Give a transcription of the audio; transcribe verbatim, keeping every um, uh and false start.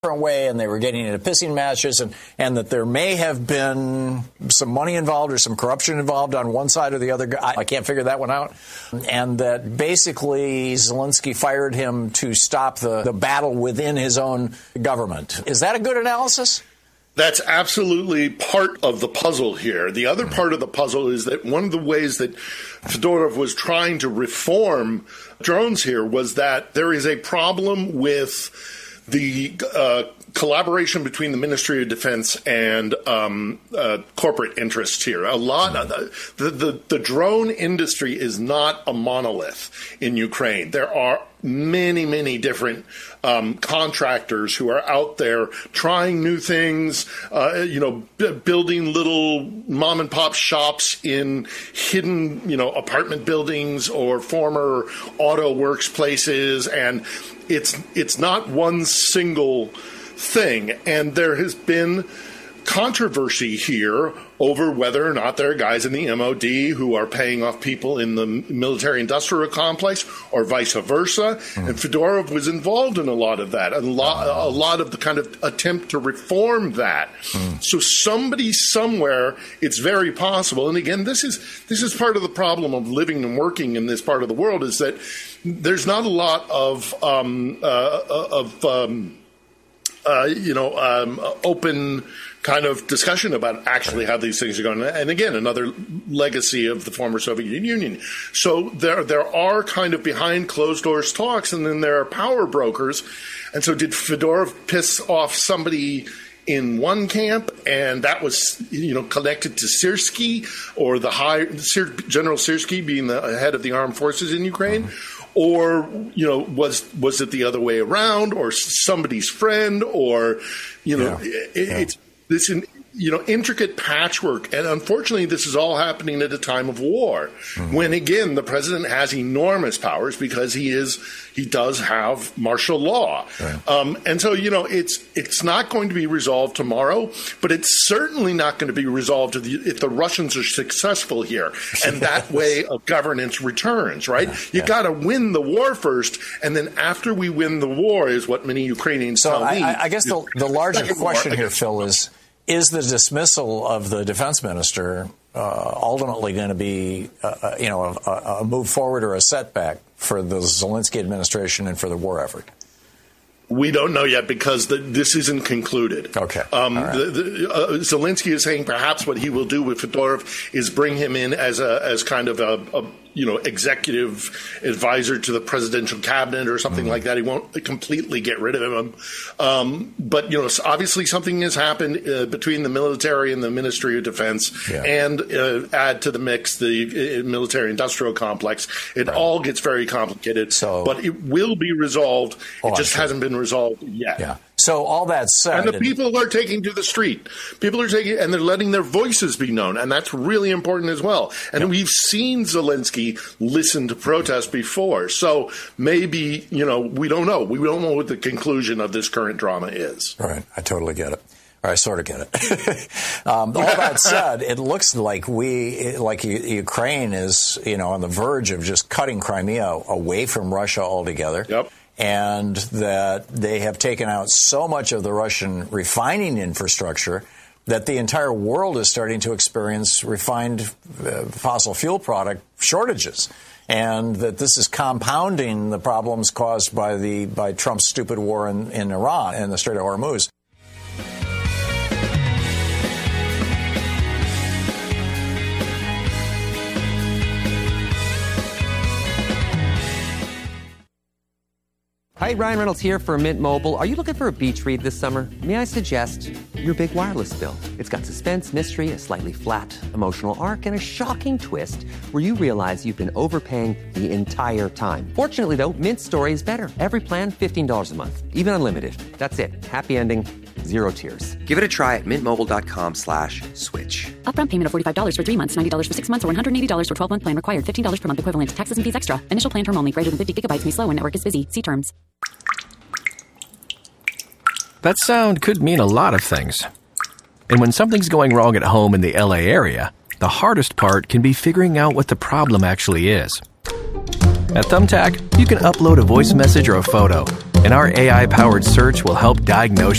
different way, and they were getting into pissing matches, and, and that there may have been some money involved or some corruption involved on one side or the other. I, I can't figure that one out. And that basically Zelensky fired him to stop the, the battle within his own government. Is that a good analysis? That's absolutely part of the puzzle here. The other part of the puzzle is that one of the ways that Fedorov was trying to reform drones here was that there is a problem with the uh, collaboration between the Ministry of Defense and um, uh, corporate interests here. A lot of the, the, the, the drone industry is not a monolith in Ukraine. There are many, many different um, contractors who are out there trying new things, uh, you know, b- building little mom and pop shops in hidden, you know, apartment buildings or former auto works places. And it's, it's not one single thing. And there has been controversy here over whether or not there are guys in the M O D who are paying off people in the military-industrial complex or vice versa. Mm. And Fedorov was involved in a lot of that, a lot, a lot of the kind of attempt to reform that. Mm. So somebody somewhere, it's very possible. And again, this is this is part of the problem of living and working in this part of the world, is that there's not a lot of um, uh, of um, uh, you know um, open kind of discussion about actually how these things are going. And again, another legacy of the former Soviet Union. So there there are kind of behind closed doors talks, and then there are power brokers. And so did Fedorov piss off somebody in one camp, and that was, you know, connected to Syrskyi, or the high General Syrskyi being the head of the armed forces in Ukraine? Mm-hmm. Or, you know, was was it the other way around, or somebody's friend, or, you know, yeah. it, yeah. it's this, you know, intricate patchwork. And unfortunately, this is all happening at a time of war, mm-hmm. when, again, the president has enormous powers because he is he does have martial law. Right. Um, and so, you know, it's it's not going to be resolved tomorrow, but it's certainly not going to be resolved if the, if the Russians are successful here. And that way of governance returns, right? Yeah, you yeah. got to win the war first, and then after we win the war is what many Ukrainians so tell I, me. I, I guess the, the larger question here, Phil, is is the dismissal of the defense minister uh, ultimately going to be, uh, you know, a, a move forward or a setback for the Zelensky administration and for the war effort? We don't know yet because the, this isn't concluded. Okay. Um, right. the, the, uh, Zelensky is saying perhaps what he will do with Fedorov is bring him in as a as kind of a, a you know executive advisor to the presidential cabinet or something mm-hmm. like that. He won't completely get rid of him. Um, but you know, obviously something has happened uh, between the military and the Ministry of Defense, yeah. and uh, add to the mix the uh, military-industrial complex. It right. all gets very complicated. So, but it will be resolved. Oh, it just hasn't been resolved yet. Yeah. So all that said, and the people are taking to the street. People are taking, and they're letting their voices be known, and that's really important as well. And yep. we've seen Zelensky listen to protests before, so maybe, you know, we don't know. We don't know what the conclusion of this current drama is. Right. I totally get it. Or I sort of get it. um, all that said, it looks like we, like Ukraine is, you know, on the verge of just cutting Crimea away from Russia altogether. Yep. And that they have taken out so much of the Russian refining infrastructure that the entire world is starting to experience refined uh, fossil fuel product shortages, and that this is compounding the problems caused by the by Trump's stupid war in, in Iran and the Strait of Hormuz. Hi, Ryan Reynolds here for Mint Mobile. Are you looking for a beach read this summer? May I suggest your big wireless bill? It's got suspense, mystery, a slightly flat, emotional arc, and a shocking twist where you realize you've been overpaying the entire time. Fortunately, though, Mint's story is better. Every plan, fifteen dollars a month, even unlimited. That's it. Happy ending, zero tears. Give it a try at mintmobile.com slash switch. Upfront payment of forty-five dollars for three months, ninety dollars for six months, or one hundred eighty dollars for twelve-month plan required. fifteen dollars per month equivalent to taxes and fees extra. Initial plan term only. Greater than fifty gigabytes may slow when network is busy. See terms. That sound could mean a lot of things. And when something's going wrong at home in the L A area, the hardest part can be figuring out what the problem actually is. At Thumbtack, you can upload a voice message or a photo, and our A I-powered search will help diagnose